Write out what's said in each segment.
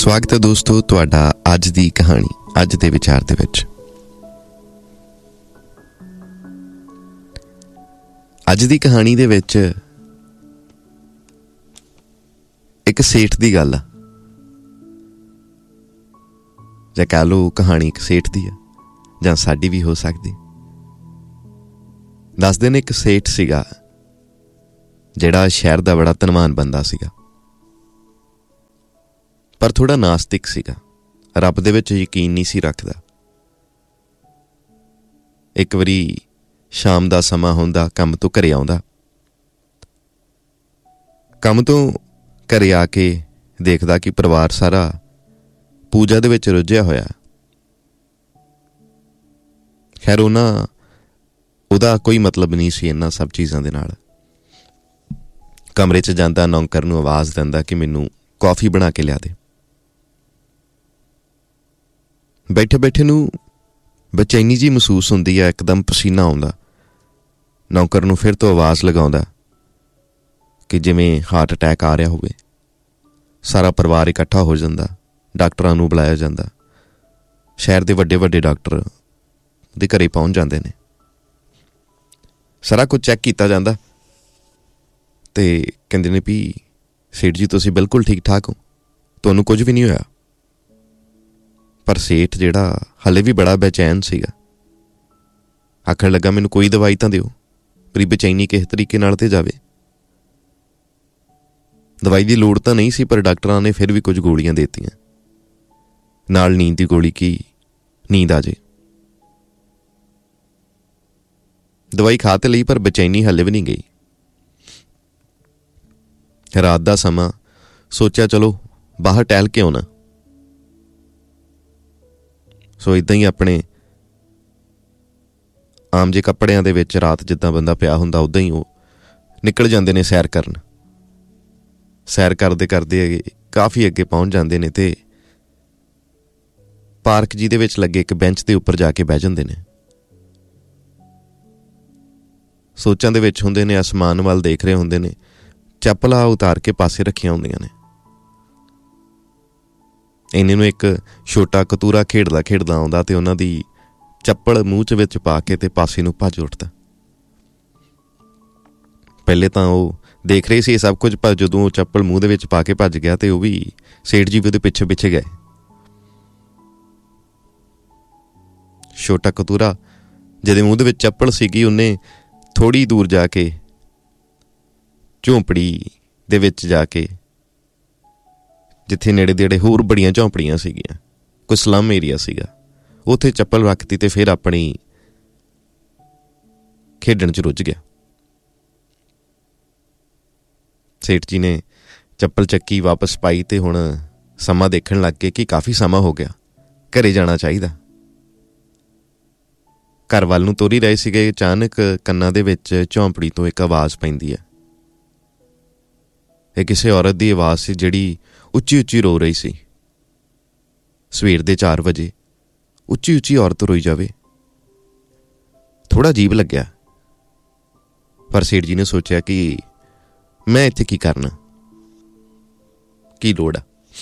ਸਵਾਗਤ ਹੈ ਦੋਸਤੋ ਤੁਹਾਡਾ ਅੱਜ ਦੀ ਕਹਾਣੀ ਅੱਜ ਦੇ ਵਿਚਾਰ ਦੇ ਵਿੱਚ। ਅੱਜ ਦੀ ਕਹਾਣੀ ਦੇ ਵਿੱਚ ਇੱਕ ਸੇਠ ਦੀ ਗੱਲ ਆ, ਜਾਂ ਕਹਿ ਲਓ ਕਹਾਣੀ ਇੱਕ ਸੇਠ ਦੀ ਆ, ਜਾਂ ਸਾਡੀ ਵੀ ਹੋ ਸਕਦੀ। ਦੱਸਦੇ ਨੇ ਇੱਕ ਸੇਠ ਸੀਗਾ ਜਿਹੜਾ ਸ਼ਹਿਰ ਦਾ ਬੜਾ ਧਨਵਾਨ ਬੰਦਾ ਸੀਗਾ, ਪਰ ਥੋੜਾ ਨਾਸਤਿਕ ਸੀਗਾ, ਰੱਬ ਦੇ ਵਿੱਚ ਯਕੀਨ ਨਹੀਂ ਸੀ ਰੱਖਦਾ। ਇੱਕ ਵਾਰੀ ਸ਼ਾਮ ਦਾ ਸਮਾਂ ਹੁੰਦਾ, ਕੰਮ ਤੋਂ ਘਰੇ ਆਉਂਦਾ, ਕੰਮ ਤੋਂ ਘਰੇ ਆ ਕੇ ਦੇਖਦਾ ਕਿ ਪਰਿਵਾਰ ਸਾਰਾ ਪੂਜਾ ਦੇ ਵਿੱਚ ਰੁੱਝਿਆ ਹੋਇਆ। ਖੈਰ ਉਹਦਾ ਕੋਈ ਮਤਲਬ ਨਹੀਂ ਸੀ ਇਹਨਾਂ ਸਭ ਚੀਜ਼ਾਂ ਦੇ ਨਾਲ। ਕਮਰੇ 'ਚ ਜਾਂਦਾ, ਨੌਕਰ ਨੂੰ ਆਵਾਜ਼ ਦਿੰਦਾ ਕਿ ਮੈਨੂੰ ਕੌਫੀ ਬਣਾ ਕੇ ਲਿਆ ਦੇ। ਬੈਠੇ ਬੈਠੇ ਨੂੰ ਬੇਚੈਨੀ ਜਿਹੀ ਮਹਿਸੂਸ ਹੁੰਦੀ ਹੈ, ਇੱਕਦਮ ਪਸੀਨਾ ਆਉਂਦਾ। ਨੌਕਰ ਨੂੰ ਫਿਰ ਤੋਂ ਆਵਾਜ਼ ਲਗਾਉਂਦਾ ਕਿ ਜਿਵੇਂ ਹਾਰਟ ਅਟੈਕ ਆ ਰਿਹਾ ਹੋਵੇ। ਸਾਰਾ ਪਰਿਵਾਰ ਇਕੱਠਾ ਹੋ ਜਾਂਦਾ, ਡਾਕਟਰਾਂ ਨੂੰ ਬੁਲਾਇਆ ਜਾਂਦਾ। ਸ਼ਹਿਰ ਦੇ ਵੱਡੇ ਵੱਡੇ ਡਾਕਟਰ ਦੇ ਘਰੇ ਪਹੁੰਚ ਜਾਂਦੇ ਨੇ, ਸਾਰਾ ਕੁਝ ਚੈੱਕ ਕੀਤਾ ਜਾਂਦਾ ਤੇ ਕਹਿੰਦੇ ਨੇ ਵੀ ਸੇਠ ਜੀ ਤੁਸੀਂ ਬਿਲਕੁਲ ਠੀਕ ਠਾਕ ਹੋ, ਤੁਹਾਨੂੰ ਕੁਝ ਵੀ ਨਹੀਂ ਹੋਇਆ। ਪਰ ਸੇਠ ਜਿਹੜਾ ਹਲੇ ਵੀ ਬੜਾ ਬੇਚੈਨ ਸੀਗਾ, ਆਖਣ ਲੱਗਾ ਮੈਨੂੰ ਕੋਈ ਦਵਾਈ ਤਾਂ ਦਿਓ, ਮੇਰੀ ਬੇਚੈਨੀ ਕਿਸ ਤਰੀਕੇ ਨਾਲ ਤੇ ਜਾਵੇ। ਦਵਾਈ ਦੀ ਲੋੜ ਤਾਂ ਨਹੀਂ ਸੀ, ਪਰ ਡਾਕਟਰਾਂ ਨੇ ਫਿਰ ਵੀ ਕੁਝ ਗੋਲੀਆਂ ਦੇ ਦਿੱਤੀਆਂ, ਨਾਲ ਨੀਂਦ ਦੀ ਗੋਲੀ ਕਿ ਨੀਂਦ ਆ ਜੇ। ਦਵਾਈ ਖਾ ਤੇ ਲਈ, ਪਰ ਬੇਚੈਨੀ ਹਲੇ ਵੀ ਨਹੀਂ ਗਈ। ਰਾਤ ਦਾ ਸਮਾਂ, ਸੋਚਿਆ ਚਲੋ ਬਾਹਰ ਟਹਿਲ ਕੇ ਆਉਣਾ। ਸੋ ਇੱਦਾਂ ਹੀ ਆਪਣੇ ਆਮ ਜਿਹੇ ਕੱਪੜਿਆਂ ਦੇ ਵਿੱਚ ਰਾਤ ਜਿੱਦਾਂ ਬੰਦਾ ਪਿਆ ਹੁੰਦਾ, ਉੱਦਾਂ ਹੀ ਉਹ ਨਿਕਲ ਜਾਂਦੇ ਨੇ ਸੈਰ ਕਰਨ। ਸੈਰ ਕਰਦੇ ਕਰਦੇ ਕਾਫੀ ਅੱਗੇ ਪਹੁੰਚ ਜਾਂਦੇ ਨੇ ਤੇ ਪਾਰਕ ਜੀ ਦੇ ਵਿੱਚ ਲੱਗੇ ਇੱਕ ਬੈਂਚ ਦੇ ਉੱਪਰ ਜਾ ਕੇ ਬਹਿ ਜਾਂਦੇ ਨੇ। ਸੋਚਾਂ ਦੇ ਵਿੱਚ ਹੁੰਦੇ ਨੇ, ਅਸਮਾਨ ਵੱਲ ਦੇਖ ਰਹੇ ਹੁੰਦੇ ਨੇ। ਚੱਪਲਾਂ ਉਤਾਰ ਕੇ ਪਾਸੇ ਰੱਖੀਆਂ ਹੁੰਦੀਆਂ ਨੇ। ਇੰਨੇ ਨੂੰ ਇੱਕ ਛੋਟਾ ਕਤੂਰਾ ਖੇਡਦਾ ਆਉਂਦਾ ਤੇ ਉਹਨਾਂ ਦੀ ਚੱਪਲ ਮੂੰਹ 'ਚ ਵਿੱਚ ਪਾ ਕੇ ਤੇ ਪਾਸੇ ਨੂੰ ਭੱਜ ਉੱਠਦਾ। ਪਹਿਲੇ ਤਾਂ ਉਹ ਦੇਖ ਰਹੇ ਸੀ ਸਭ ਕੁਝ, ਪਰ ਜਦੋਂ ਉਹ ਚੱਪਲ ਮੂੰਹ ਦੇ ਵਿੱਚ ਪਾ ਕੇ ਭੱਜ ਗਿਆ ਤੇ ਉਹ ਵੀ ਸੇਠ ਜੀ ਵੀ ਉਹਦੇ ਪਿੱਛੇ ਪਿੱਛੇ ਗਏ। ਛੋਟਾ ਕਤੂਰਾ ਜਿਹਦੇ ਮੂੰਹ ਦੇ ਵਿੱਚ ਚੱਪਲ ਸੀਗੀ, ਉਹਨੇ ਥੋੜ੍ਹੀ ਦੂਰ ਜਾ ਕੇ ਝੌਂਪੜੀ ਦੇ ਵਿੱਚ ਜਾ ਕੇ, ਜਿੱਥੇ ਨੇੜੇ ਨੇੜੇ ਹੋਰ ਬੜੀਆਂ ਝੌਂਪੜੀਆਂ ਸੀਗੀਆਂ, ਕੋਈ ਸਲਮ ਏਰੀਆ ਸੀਗਾ, ਉੱਥੇ ਚੱਪਲ ਰੱਖਤੀ ਤੇ ਫਿਰ ਆਪਣੀ ਖੇਡਣ 'ਚ ਰੁੱਝ ਗਿਆ। ਸੇਠ ਜੀ ਨੇ ਚੱਪਲ ਚੱਕੀ, ਵਾਪਸ ਪਾਈ ਤੇ ਹੁਣ ਸਮਾਂ ਦੇਖਣ ਲੱਗ ਗਏ ਕਿ ਕਾਫੀ ਸਮਾਂ ਹੋ ਗਿਆ, ਘਰੇ ਜਾਣਾ ਚਾਹੀਦਾ। ਘਰ ਵੱਲ ਨੂੰ ਤੋਰੀ ਰਹੇ ਸੀਗੇ, ਅਚਾਨਕ ਕੰਨਾਂ ਦੇ ਵਿੱਚ ਝੌਂਪੜੀ ਤੋਂ ਇੱਕ ਆਵਾਜ਼ ਪੈਂਦੀ ਹੈ। ਇਹ ਕਿਸੇ ਔਰਤ ਦੀ ਆਵਾਜ਼ ਸੀ ਜਿਹੜੀ ਉੱਚੀ ਉੱਚੀ ਰੋ ਰਹੀ ਸੀ। ਸਵੇਰ ਦੇ 4 ਵਜੇ ਉੱਚੀ ਉੱਚੀ ਔਰਤ ਰੋਈ ਜਾਵੇ, ਥੋੜਾ ਅਜੀਬ ਲੱਗਿਆ। ਪਰ ਸੇਠ ਜੀ ਨੇ ਸੋਚਿਆ ਕਿ ਮੈਂ ਇੱਥੇ ਕੀ ਕਰਨਾ, ਕੀ ਲੋੜ ਆ।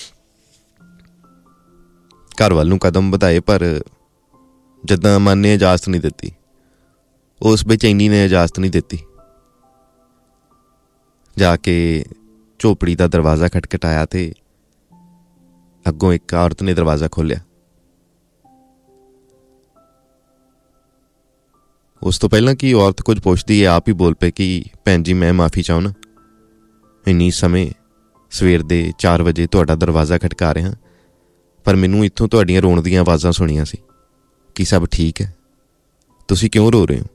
ਘਰ ਵੱਲ ਨੂੰ ਕਦਮ ਵਧਾਏ, ਪਰ ਜਿੱਦਾਂ ਮਨ ਨੇ ਇਜਾਜ਼ਤ ਨਹੀਂ ਦਿੱਤੀ, ਉਸ ਬੇਚੈਨੀ ਨੇ ਇਜਾਜ਼ਤ ਨਹੀਂ ਦਿੱਤੀ। ਜਾ ਕੇ ਝੋਪੜੀ ਦਾ ਦਰਵਾਜ਼ਾ ਖਟਖਟਾਇਆ ਤੇ ਅੱਗੋਂ ਇੱਕ ਔਰਤ ਨੇ ਦਰਵਾਜ਼ਾ ਖੋਲ੍ਹਿਆ। ਉਸ ਤੋਂ ਪਹਿਲਾਂ ਕਿ ਔਰਤ ਕੁਝ ਪੁੱਛਦੀ ਹੈ, ਆਪ ਹੀ ਬੋਲ ਪਏ ਕਿ ਭੈਣ ਜੀ ਮੈਂ ਮਾਫੀ ਚਾਹੁੰਦਾ, ਇੰਨੀ ਸਮੇਂ ਸਵੇਰ ਦੇ 4 ਵਜੇ ਤੁਹਾਡਾ ਦਰਵਾਜ਼ਾ ਖਟਕਾ ਰਿਹਾ, ਪਰ ਮੈਨੂੰ ਇੱਥੋਂ ਤੁਹਾਡੀਆਂ ਰੋਣ ਦੀਆਂ ਆਵਾਜ਼ਾਂ ਸੁਣੀਆਂ ਸੀ। ਕੀ ਸਭ ਠੀਕ ਹੈ? ਤੁਸੀਂ ਕਿਉਂ ਰੋ ਰਹੇ ਹੋ?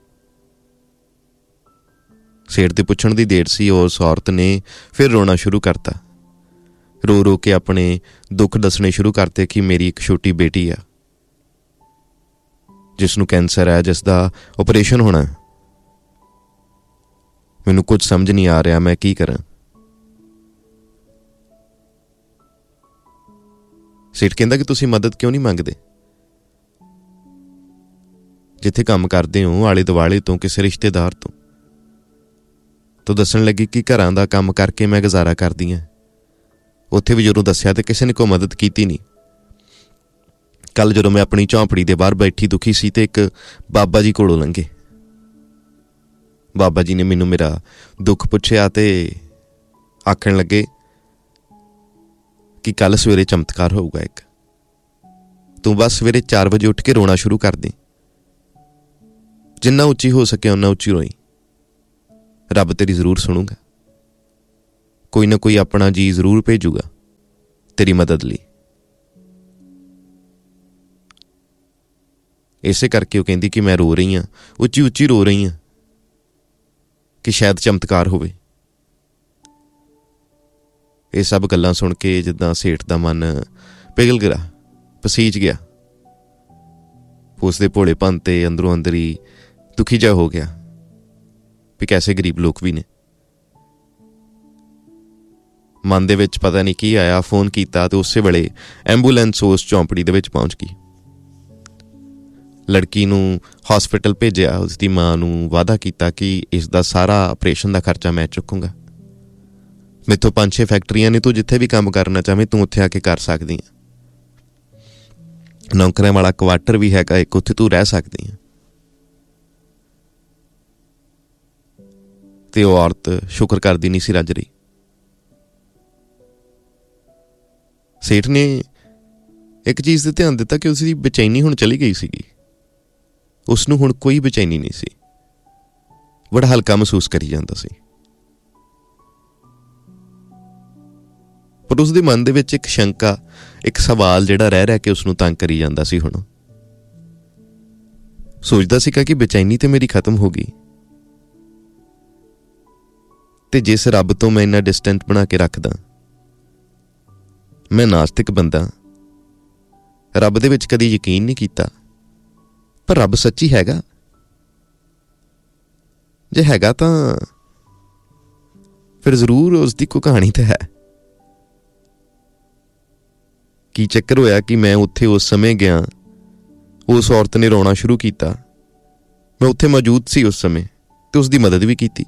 ਸੇਠ ਦੇ ਪੁੱਛਣ ਦੀ ਦੇਰ ਸੀ, ਉਸ ਔਰਤ ਨੇ ਫਿਰ ਰੋਣਾ ਸ਼ੁਰੂ ਕਰਤਾ। ਰੋ ਰੋ ਕੇ ਆਪਣੇ ਦੁੱਖ ਦੱਸਣੇ ਸ਼ੁਰੂ ਕਰਤੇ ਕਿ ਮੇਰੀ ਇੱਕ ਛੋਟੀ ਬੇਟੀ ਆ ਜਿਸ ਨੂੰ ਕੈਂਸਰ ਹੈ, ਜਿਸ ਦਾ ਆਪਰੇਸ਼ਨ ਹੋਣਾ। ਮੈਨੂੰ ਕੁਝ ਸਮਝ ਨਹੀਂ ਆ ਰਿਹਾ, ਮੈਂ ਕੀ ਕਰਾਂ। ਸੇਠ ਕਹਿੰਦਾ ਕਿ ਤੁਸੀਂ ਮਦਦ ਕਿਉਂ ਨਹੀਂ ਮੰਗਦੇ? ਜਿੱਥੇ ਕੰਮ ਕਰਦੇ ਹੋ ਆਲੇ ਦੁਆਲੇ ਤੋਂ ਕਿਸੇ ਰਿਸ਼ਤੇਦਾਰ ਤੋਂ ਦੱਸਣ ਲੱਗੀ ਕਿ ਘਰਾਂ ਦਾ ਕੰਮ ਕਰਕੇ ਮੈਂ ਗੁਜ਼ਾਰਾ ਕਰਦੀ ਹਾਂ, ਉੱਥੇ ਵੀ ਜਦੋਂ ਦੱਸਿਆ ਤਾਂ ਕਿਸੇ ਨੇ ਕੋਈ ਮਦਦ ਕੀਤੀ ਨਹੀਂ। ਕੱਲ੍ਹ ਜਦੋਂ ਮੈਂ ਆਪਣੀ ਝੌਂਪੜੀ ਦੇ ਬਾਹਰ ਬੈਠੀ ਦੁਖੀ ਸੀ ਤੇ ਇੱਕ ਬਾਬਾ ਜੀ ਕੋਲੋਂ ਲੰਘੇ। ਬਾਬਾ ਜੀ ਨੇ ਮੈਨੂੰ ਮੇਰਾ ਦੁੱਖ ਪੁੱਛਿਆ ਤੇ ਆਖਣ ਲੱਗੇ ਕਿ ਕੱਲ੍ਹ ਸਵੇਰੇ ਚਮਤਕਾਰ ਹੋਊਗਾ ਇੱਕ, ਤੂੰ ਬਸ ਸਵੇਰੇ 4 ਵਜੇ ਉੱਠ ਕੇ ਰੋਣਾ ਸ਼ੁਰੂ ਕਰ ਦੇ, ਜਿੰਨਾ ਉੱਚੀ ਹੋ ਸਕੇ ਓਨਾ ਉੱਚੀ ਰੋਈ, ਰੱਬ ਤੇਰੀ ਜ਼ਰੂਰ ਸੁਣੂਗਾ, ਕੋਈ ਨਾ ਕੋਈ ਆਪਣਾ ਜੀ ਜ਼ਰੂਰ ਭੇਜੂਗਾ ਤੇਰੀ ਮਦਦ ਲਈ। ਇਸੇ ਕਰਕੇ ਉਹ ਕਹਿੰਦੀ ਕਿ ਮੈਂ ਰੋ ਰਹੀ ਹਾਂ, ਉੱਚੀ ਉੱਚੀ ਰੋ ਰਹੀ ਹਾਂ ਕਿ ਸ਼ਾਇਦ ਚਮਤਕਾਰ ਹੋਵੇ। ਇਹ ਸਭ ਗੱਲਾਂ ਸੁਣ ਕੇ ਜਿੱਦਾਂ ਸੇਠ ਦਾ ਮਨ ਪਿਘਲ ਗਿਆ, ਪਸੀਜ ਗਿਆ। ਉਸਦੇ ਭੋਲੇਪਨ ਤੇ ਅੰਦਰੋਂ ਅੰਦਰ ਹੀ ਦੁਖੀ ਜਿਹਾ ਹੋ ਗਿਆ ਵੀ ਕੈਸੇ ਗਰੀਬ ਲੋਕ ਵੀ ਨੇ। ਮਨ ਦੇ ਵਿੱਚ ਪਤਾ ਨਹੀਂ ਕੀ ਆਇਆ, ਫੋਨ ਕੀਤਾ ਤੇ ਉਸੇ ਵੇਲੇ ਐਂਬੂਲੈਂਸ ਉਸ ਝੌਂਪੜੀ ਦੇ ਵਿੱਚ ਪਹੁੰਚ ਗਈ। ਲੜਕੀ ਨੂੰ ਹਸਪੀਟਲ ਭੇਜਿਆ। ਉਸਦੀ ਮਾਂ ਨੂੰ ਵਾਅਦਾ ਕੀਤਾ ਕਿ ਇਸ ਦਾ ਸਾਰਾ ਆਪਰੇਸ਼ਨ ਦਾ ਖਰਚਾ ਮੈਂ ਚੁੱਕੂੰਗਾ। ਮੈਥੋਂ 5-6 ਫੈਕਟਰੀਆਂ ਨੇ, ਤੂੰ ਜਿੱਥੇ ਵੀ ਕੰਮ ਕਰਨਾ ਚਾਹਵੇਂ ਤੂੰ ਉੱਥੇ ਆ ਕੇ ਕਰ ਸਕਦੀ ਹੈ। ਨੌਕਰੀਆਂ ਵਾਲਾ ਕੁਆਟਰ ਵੀ ਹੈਗਾ ਇੱਕ, ਉੱਥੇ ਤੂੰ ਰਹਿ ਸਕਦੀ ਹੈ। ਤੇ ਉਹ ਔਰਤ ਸ਼ੁਕਰ ਕਰਦੀ ਨਹੀਂ ਸੀ ਰੱਜ ਰਹੀ। ਸੇਠ ਨੇ ਇੱਕ ਚੀਜ਼ ਤੇ ਧਿਆਨ ਦਿੱਤਾ ਕਿ ਉਸਦੀ ਬੇਚੈਨੀ ਹੁਣ ਚਲੀ ਗਈ ਸੀਗੀ। ਉਸਨੂੰ ਹੁਣ ਕੋਈ ਬੇਚੈਨੀ ਨਹੀਂ ਸੀ, ਬੜਾ ਹਲਕਾ ਮਹਿਸੂਸ ਕਰੀ ਜਾਂਦਾ ਸੀ। ਪਰ ਉਸਦੇ ਮਨ ਦੇ ਵਿੱਚ ਇੱਕ ਸ਼ੰਕਾ, ਇੱਕ ਸਵਾਲ ਜਿਹੜਾ ਰਹਿ ਕੇ ਉਸਨੂੰ ਤੰਗ ਕਰੀ ਜਾਂਦਾ ਸੀ। ਹੁਣ ਸੋਚਦਾ ਸੀਗਾ ਕਿ ਬੇਚੈਨੀ ਤੇ ਮੇਰੀ ਖਤਮ ਹੋ ਗਈ, ਤੇ ਜਿਸ ਰੱਬ ਤੋਂ ਮੈਂ ਇੰਨਾ ਡਿਸਟੈਂਟ ਬਣਾ ਕੇ ਰੱਖਦਾ, ਮੈਂ ਨਾਸਤਿਕ ਬੰਦਾ, ਰੱਬ ਦੇ ਵਿੱਚ ਕਦੀ ਯਕੀਨ ਨਹੀਂ ਕੀਤਾ। ਪਰ ਰੱਬ ਸੱਚੀ ਹੈਗਾ? ਜੇ ਹੈਗਾ ਤਾਂ ਫਿਰ ਜ਼ਰੂਰ ਉਸਦੀ ਕੋਈ ਕਹਾਣੀ ਤਾਂ ਹੈ। ਕੀ ਚੱਕਰ ਹੋਇਆ ਕਿ ਮੈਂ ਉੱਥੇ ਉਸ ਸਮੇਂ ਗਿਆ, ਉਸ ਔਰਤ ਨੇ ਰੋਣਾ ਸ਼ੁਰੂ ਕੀਤਾ, ਮੈਂ ਉੱਥੇ ਮੌਜੂਦ ਸੀ ਉਸ ਸਮੇਂ ਤੇ ਉਸਦੀ ਮਦਦ ਵੀ ਕੀਤੀ।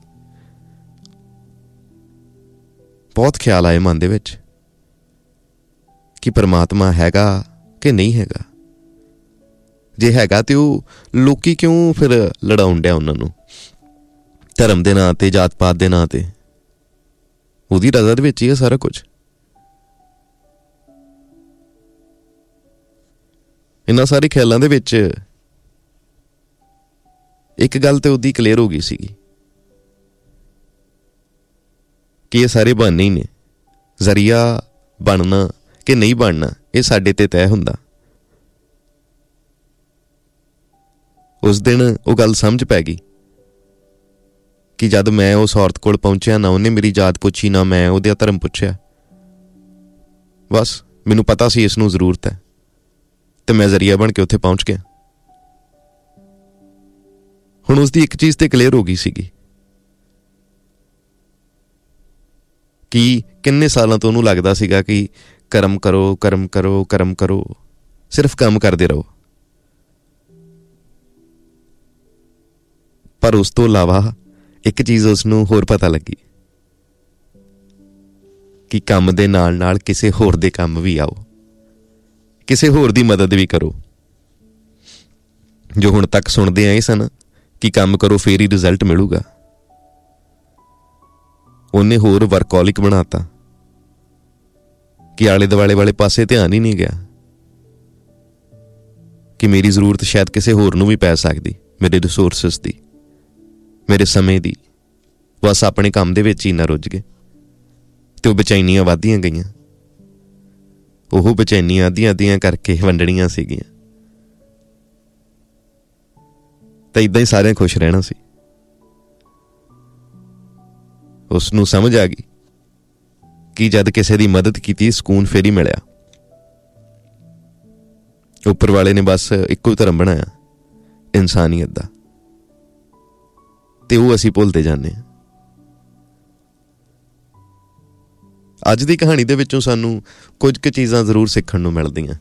ਬਹੁਤ ਖਿਆਲ ਆਏ ਮਨ ਦੇ ਵਿੱਚ ਕਿ ਪਰਮਾਤਮਾ ਹੈਗਾ ਕਿ ਨਹੀਂ ਹੈਗਾ। ਜੇ ਹੈਗਾ ਤੇ ਉਹ ਲੋਕੀ ਕਿਉਂ ਫਿਰ ਲੜਾਉਣ ਡਿਆ ਉਹਨਾਂ ਨੂੰ ਧਰਮ ਦੇ ਨਾਂ ਤੇ, ਜਾਤ ਪਾਤ ਦੇ ਨਾਂ ਤੇ? ਉਹਦੀ ਰਜ਼ਾ ਦੇ ਵਿੱਚ ਹੀ ਹੈ ਸਾਰਾ ਕੁਝ। ਇਹਨਾਂ ਸਾਰੇ ਖਿਆਲਾਂ ਦੇ ਵਿੱਚ ਇੱਕ ਗੱਲ ਤੇ ਉਹਦੀ ਕਲੀਅਰ ਹੋ ਗਈ ਸੀਗੀ ਕਿ ਇਹ ਸਾਰੇ ਬਹਾਨੇ ਹੀ ਨੇ। ਜ਼ਰੀਆ ਬਣਨਾ ਕਿ ਨਹੀਂ ਬਣਨਾ ਇਹ ਸਾਡੇ ਤੇ ਤੈਅ ਹੁੰਦਾ। ਉਸ ਦਿਨ ਉਹ ਗੱਲ ਸਮਝ ਪੈ ਗਈ ਕਿ ਜਦ ਮੈਂ ਉਸ ਔਰਤ ਕੋਲ ਪਹੁੰਚਿਆ, ਨਾ ਉਹਨੇ ਮੇਰੀ ਜਾਤ ਪੁੱਛੀ, ਨਾ ਮੈਂ ਉਹਦਾ ਧਰਮ ਪੁੱਛਿਆ। ਬਸ ਮੈਨੂੰ ਪਤਾ ਸੀ ਇਸ ਨੂੰ ਜ਼ਰੂਰਤ ਹੈ ਤੇ ਮੈਂ ਜ਼ਰੀਆ ਬਣ ਕੇ ਉੱਥੇ ਪਹੁੰਚ ਗਿਆ। ਹੁਣ ਉਸਦੀ ਇੱਕ ਚੀਜ਼ ਤੇ ਕਲੀਅਰ ਹੋ ਗਈ ਸੀਗੀ ਕਿ ਕਿੰਨੇ ਸਾਲਾਂ ਤੋਂ ਉਹਨੂੰ ਲੱਗਦਾ ਸੀਗਾ ਕਿ ਕਰਮ ਕਰੋ, ਕਰਮ ਕਰੋ, ਕਰਮ ਕਰੋ, ਸਿਰਫ ਕੰਮ ਕਰਦੇ ਰਹੋ। ਪਰ ਉਸ ਤੋਂ ਇਲਾਵਾ ਇੱਕ ਚੀਜ਼ ਉਸਨੂੰ ਹੋਰ ਪਤਾ ਲੱਗੀ ਕਿ ਕੰਮ ਦੇ ਨਾਲ ਨਾਲ ਕਿਸੇ ਹੋਰ ਦੇ ਕੰਮ ਵੀ ਆਓ, ਕਿਸੇ ਹੋਰ ਦੀ ਮਦਦ ਵੀ ਕਰੋ। ਜੋ ਹੁਣ ਤੱਕ ਸੁਣਦੇ ਆਏ ਸਨ ਕਿ ਕੰਮ ਕਰੋ ਫੇਰ ਹੀ ਰਿਜ਼ਲਟ ਮਿਲੂਗਾ, ਉਹਨੇ ਹੋਰ ਵਰਕੋਲਿਕ ਬਣਾਤਾ ਕਿ ਆਲੇ ਦੁਆਲੇ ਵਾਲੇ ਪਾਸੇ ਧਿਆਨ ਹੀ ਨਹੀਂ ਗਿਆ ਕਿ ਮੇਰੀ ਜ਼ਰੂਰਤ ਸ਼ਾਇਦ ਕਿਸੇ ਹੋਰ ਨੂੰ ਵੀ ਪੈ ਸਕਦੀ, ਮੇਰੇ ਰਿਸੋਰਸਿਸ ਦੀ, ਮੇਰੇ ਸਮੇਂ ਦੀ। ਬਸ ਆਪਣੇ ਕੰਮ ਦੇ ਵਿੱਚ ਹੀ ਨਾ ਰੁੱਝ ਗਏ ਤੇ ਉਹ ਬੇਚੈਨੀਆਂ ਵੱਧਦੀਆਂ ਗਈਆਂ। ਉਹ ਬੇਚੈਨੀਆਂ ਅੱਧੀਆਂ ਕਰਕੇ ਵੰਡਣੀਆਂ ਸੀਗੀਆਂ ਤਾਂ ਏਦਾਂ ਹੀ ਸਾਰਿਆਂ ਖੁਸ਼ ਰਹਿਣਾ ਸੀ। ਉਸ ਨੂੰ ਸਮਝ ਆ ਗਈ ਕਿ ਜਦ ਕਿਸੇ ਦੀ ਮਦਦ ਕੀਤੀ ਸਕੂਨ ਫੇਰ ਹੀ ਮਿਲਿਆ। ਉੱਪਰ ਵਾਲੇ ਨੇ ਬਸ ਇੱਕੋ ਹੀ ਧਰਮ ਬਣਾਇਆ, ਇਨਸਾਨੀਅਤ ਦਾ, ਤੇ ਉਹ ਅਸੀਂ ਭੁੱਲਦੇ ਜਾਂਦੇ ਹਾਂ। ਅੱਜ ਦੀ ਕਹਾਣੀ ਦੇ ਵਿੱਚੋਂ ਸਾਨੂੰ ਕੁਝ ਕੁ ਚੀਜ਼ਾਂ ਜ਼ਰੂਰ ਸਿੱਖਣ ਨੂੰ ਮਿਲਦੀਆਂ,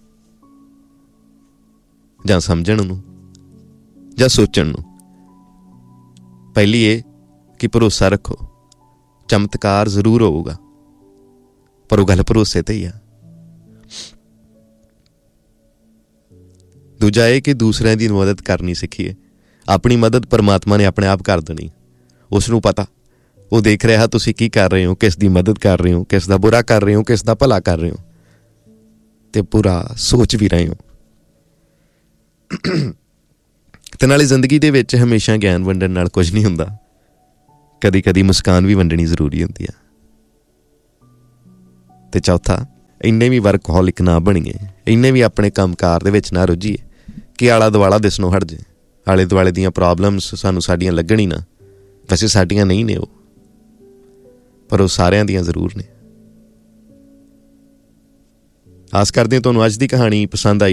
ਜਾਂ ਸਮਝਣ ਨੂੰ ਜਾਂ ਸੋਚਣ ਨੂੰ। ਪਹਿਲੀ ਇਹ ਕਿ ਭਰੋਸਾ ਰੱਖੋ, ਚਮਤਕਾਰ ਜ਼ਰੂਰ ਹੋਊਗਾ। ਪਰ ਉਹ ਗੱਲ ਭਰੋਸੇ ਤੇ ਹੀ ਆ। ਦੂਜਾ ਇਹ ਕਿ ਦੂਸਰਿਆਂ ਦੀ ਮਦਦ ਕਰਨੀ ਸਿੱਖੀਏ। ਆਪਣੀ ਮਦਦ ਪਰਮਾਤਮਾ ਨੇ ਆਪਣੇ ਆਪ ਕਰ ਦੇਣੀ। ਉਸ ਨੂੰ ਪਤਾ, ਉਹ ਦੇਖ ਰਿਹਾ ਤੁਸੀਂ ਕੀ ਕਰ ਰਹੇ ਹੋ, ਕਿਸ ਦੀ ਮਦਦ ਕਰ ਰਹੇ ਹੋ, ਕਿਸ ਦਾ ਬੁਰਾ ਕਰ ਰਹੇ ਹੋ, ਕਿਸ ਦਾ ਭਲਾ ਕਰ ਰਹੇ ਹੋ, ਤੇ ਪੂਰਾ ਸੋਚ ਵੀ ਰਹੇ ਹੋ। ਤੇ ਨਾਲੇ ਜ਼ਿੰਦਗੀ ਦੇ ਵਿੱਚ ਹਮੇਸ਼ਾ ਗਿਆਨ ਵੰਡਣ ਨਾਲ ਕੁਝ ਨਹੀਂ ਹੁੰਦਾ। ਕਦੀ ਕਦੀ ਮੁਸਕਾਨ ਵੀ ਵੰਡਣੀ ਜ਼ਰੂਰੀ ਹੁੰਦੀ ਆ। ਤੇ ਚੌਥਾ, ਇੰਨੇ ਵੀ ਵਰਕਹੋਲਿਕ ਨਾ ਬਣੀਏ, ਇੰਨੇ ਵੀ ਆਪਣੇ ਕੰਮਕਾਰ ਦੇ ਵਿੱਚ ਨਾ ਰੁੱਝੀਏ ਕਿ ਆਲਾ ਦੁਆਲਾ ਦਿਸਣੋਂ ਹਟ ਜੇ। ਆਲੇ ਦੁਆਲੇ ਦੀਆਂ ਪ੍ਰੋਬਲਮਸ ਸਾਨੂੰ ਸਾਡੀਆਂ ਲੱਗਣ ਹੀ ਨਾ। ਵੈਸੇ ਸਾਡੀਆਂ ਨਹੀਂ ਨੇ ਉਹ, ਪਰ ਉਹ ਸਾਰਿਆਂ ਦੀਆਂ ਜ਼ਰੂਰ ਨੇ। ਆਸ ਕਰਦੇ ਤੁਹਾਨੂੰ ਅੱਜ ਦੀ ਕਹਾਣੀ ਪਸੰਦ ਆਈ